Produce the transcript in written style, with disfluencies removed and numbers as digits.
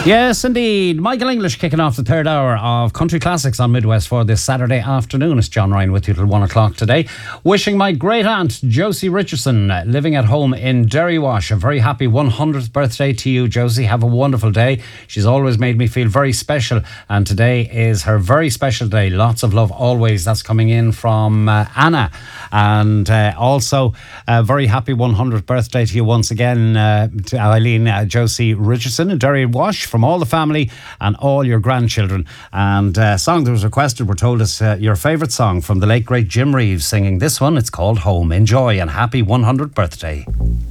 Yes, indeed. Michael English kicking off the third hour of Country Classics on Midwest for this Saturday afternoon. It's John Ryan with you till 1 o'clock today. Wishing my great aunt, Josie Richardson, living at home in Derrywash, a very happy 100th birthday to you, Josie. Have a wonderful day. She's always made me feel very special, and today is her very special day. Lots of love always. That's coming in from Anna. And also, a very happy 100th birthday to you once again, to Eileen Josie Richardson in Derrywash, from all the family and all your grandchildren. And song that was requested, we're told, is your favourite song from the late great Jim Reeves singing this one. It's called Home. Enjoy and happy 100th birthday.